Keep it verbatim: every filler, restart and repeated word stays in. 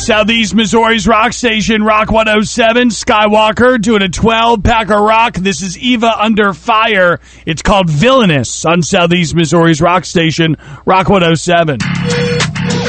Southeast Missouri's rock station, Rock one oh seven. Skywalker doing a twelve Packer Rock. This is Eva Under Fire. It's called Villainous on Southeast Missouri's rock station, Rock one oh seven.